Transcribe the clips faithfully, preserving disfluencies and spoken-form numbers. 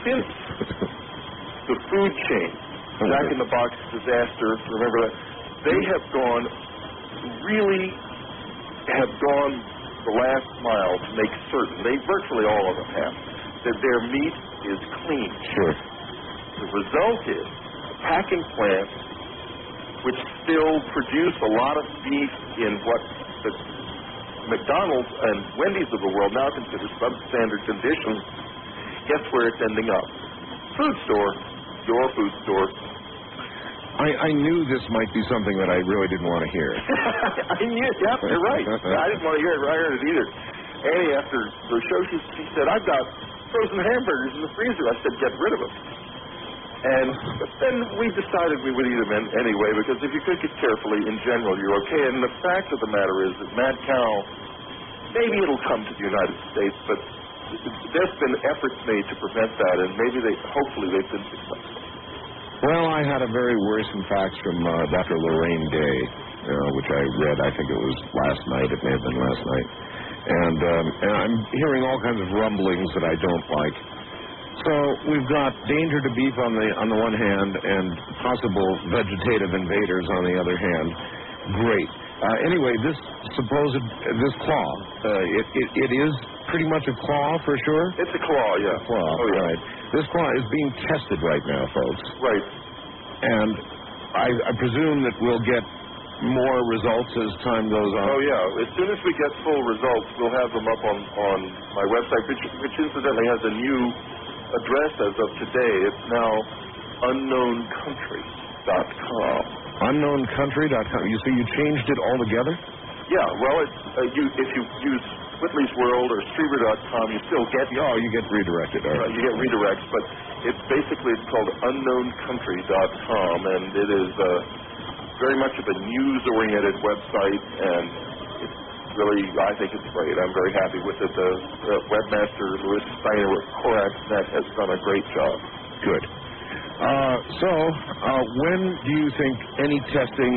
since the food chain, Jack in the Box disaster, remember that? They have gone, really have gone the last mile to make certain, they virtually all of them have, that their meat is clean. Sure. The result is packing plants, which still produce a lot of beef in what the McDonald's and Wendy's of the world now consider substandard conditions. Guess where it's ending up? Food store, your food store. I, I knew this might be something that I really didn't want to hear. I knew it. Yep, you're right. I didn't want to hear it. I heard it either. Annie, after the show, she, she said, I've got frozen hamburgers in the freezer. I said, get rid of them. And but then we decided we would eat them in, anyway, because if you cook it carefully, in general, you're okay. And the fact of the matter is that mad cow, maybe it'll come to the United States, but there's been efforts made to prevent that, and maybe they, hopefully they've been successful. Well, I had a very worrisome fax from uh, Doctor Lorraine Day, uh, which I read, I think it was last night, it may have been last night. And, um, and I'm hearing all kinds of rumblings that I don't like. So we've got danger to beef on the on the one hand and possible vegetative invaders on the other hand. Great. Uh, anyway, this supposed, this claw, uh, it, it, it is pretty much a claw for sure? It's a claw, yeah. A claw, oh, yeah. Right. This claw is being tested right now, folks. Right. And I, I presume that we'll get more results as time goes on. Oh, yeah. As soon as we get full results, we'll have them up on, on my website, which, which incidentally has a new address as of today. It's now unknown country dot com. unknown country dot com. You see, you changed it altogether? Yeah, well, it's, uh, you, if you use Whitley's World or Streamer dot com, you still get... Oh, you get redirected. All right. Uh, you get redirects, but it's basically, it's called unknown country dot com, and it is uh, very much of a news-oriented website, and it's really, I think it's great. I'm very happy with it. The, the webmaster, Louis Steiner with Corax dot net, has done a great job. Good. Uh, so, uh, when do you think any testing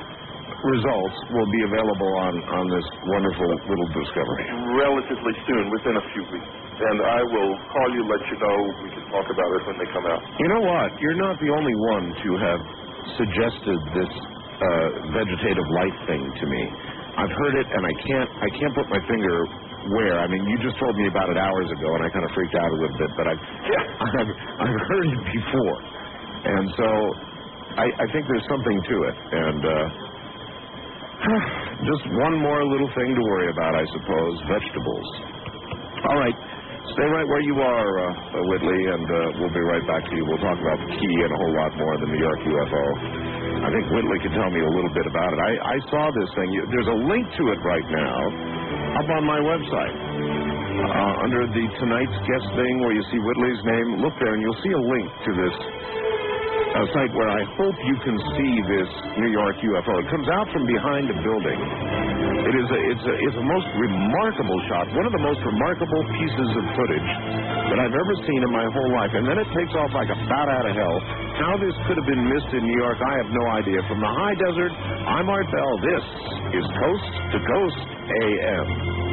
results will be available on, on this wonderful little discovery? Relatively soon, within a few weeks. And I will call you, let you know. We can talk about it when they come out. You know what? You're not the only one to have suggested this uh, vegetative light thing to me. I've heard it, and I can't I can't put my finger where. I mean, you just told me about it hours ago, and I kind of freaked out a little bit, but I've, yeah. I've, I've heard it before. And so I, I think there's something to it. And uh, just one more little thing to worry about, I suppose, vegetables. All right. Stay right where you are, uh, Whitley, and uh, we'll be right back to you. We'll talk about the key and a whole lot more than New York U F O. I think Whitley can tell me a little bit about it. I, I saw this thing. There's a link to it right now up on my website. Uh, under the tonight's guest thing where you see Whitley's name, look there and you'll see a link to this uh, site where I hope you can see this New York U F O. It comes out from behind a building. It is a, it's a, it's a most remarkable shot, one of the most remarkable pieces of footage that I've ever seen in my whole life. And then it takes off like a bat out of hell. How this could have been missed in New York, I have no idea. From the high desert, I'm Art Bell. This is Coast to Coast A M.